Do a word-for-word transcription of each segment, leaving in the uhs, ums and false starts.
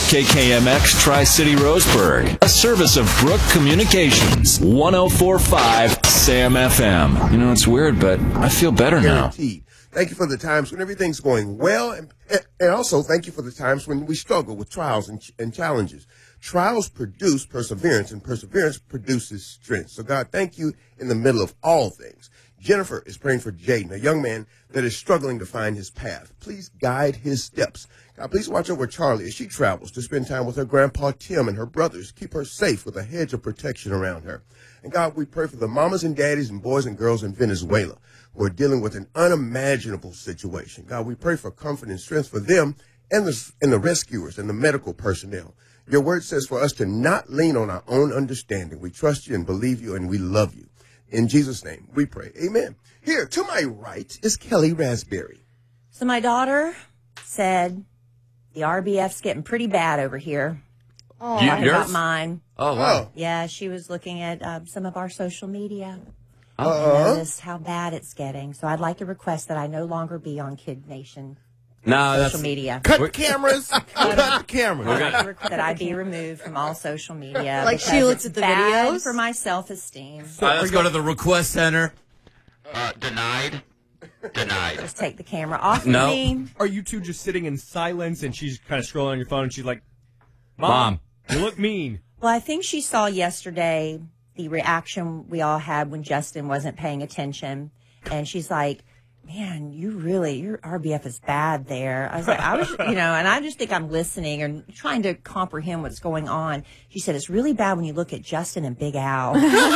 K K M X Tri-City Roseburg, a service of Brook Communications, one oh four point five Sam F M. You know, it's weird, but I feel better now. Guaranteed. Thank you for the times when everything's going well, and, and also thank you for the times when we struggle with trials and, and challenges. Trials produce perseverance, and perseverance produces strength. So, God, thank you in the middle of all things. Jennifer is praying for Jaden, a young man that is struggling to find his path. Please guide his steps. God, please watch over Charlie as she travels to spend time with her grandpa Tim and her brothers. Keep her safe with a hedge of protection around her. And God, we pray for the mamas and daddies and boys and girls in Venezuela who are dealing with an unimaginable situation. God, we pray for comfort and strength for them and the, and the rescuers and the medical personnel. Your word says for us to not lean on our own understanding. We trust you and believe you and we love you. In Jesus' name, we pray. Amen. Here, to my right is Kelly Raspberry. So my daughter said the R B F's getting pretty bad over here. Oh, talking yours? about mine. Oh, wow. Yeah, she was looking at uh, some of our social media. Uh-huh. And noticed how bad it's getting. So I'd like to request that I no longer be on Kid Nation No, social that's media. Cut the cameras. Cut the cameras. I'd like to request that I be removed from all social media. Like she because looks it's at the bad videos? for my self-esteem. All right, let's go to the request center. Uh, denied. Denied. Just take the camera off No. of me. Are you two just sitting in silence and she's kind of scrolling on your phone and she's like, Mom. Mom, you look mean. Well, I think she saw yesterday the reaction we all had when Justin wasn't paying attention. And she's like, man, you really, your R B F is bad there. I was like, I was, you know, and I just think I'm listening and trying to comprehend what's going on. She said, it's really bad when you look at Justin and Big Al.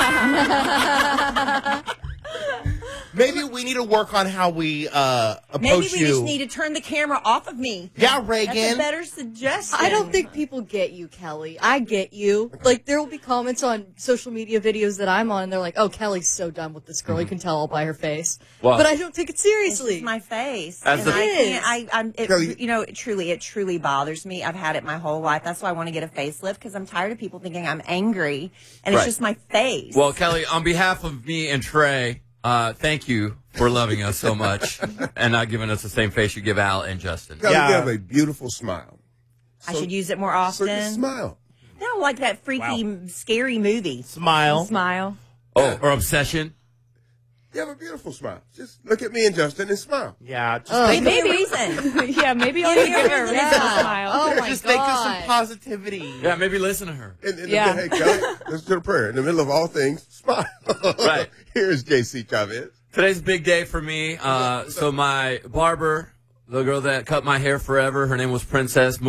Maybe we need to work on how we uh, approach Maybe we you. just need to turn the camera off of me. Yeah, That's Reagan. a better suggestion. I don't think people get you, Kelly. I get you. Like, there will be comments on social media videos that I'm on, and they're like, oh, Kelly's so done with this girl. You can tell all by her face. Well, but I don't take it It's seriously. just my face. As and the- I It can't, I, I'm, it, Kelly- you know, it truly, it truly bothers me. I've had it my whole life. That's why I want to get a facelift because I'm tired of people thinking I'm angry and Right. it's just my face. Well, Kelly, on behalf of me and Trey, uh, thank you for loving us so much and not giving us the same face you give Al and Justin. Kelly, Yeah. you have a beautiful smile. I So- should use it more So often. just smile. No, like that freaky, scary movie. Smile. Smile. Oh, or Obsession. You have a beautiful smile. Just look at me and Justin and smile. Yeah. Just Oh, think, Give me a reason. yeah, maybe I'll Give me give a her a reason reason to to smile. smile. Oh, my just think of some God. positivity. Yeah, maybe listen to her. In, in Yeah. the, hey, Kelly, listen to the prayer. In the middle of all things, smile. Right. Here's J C Chavez. Today's a big day for me. Uh, so my barber, the girl that cut my hair forever, her name was Princess.